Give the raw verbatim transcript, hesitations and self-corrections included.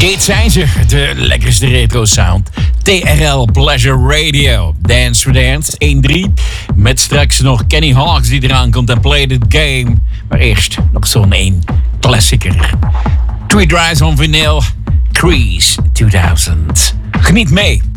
Dit zijn ze, de lekkerste retro sound. T R L Pleasure Radio. Dance for Dance één drie. Met straks nog Kenny Hawks die eraan komt en Play the Game. Maar eerst nog zo'n één klassieker. Three Drives on Vinyl. Crease tweeduizend. Geniet mee.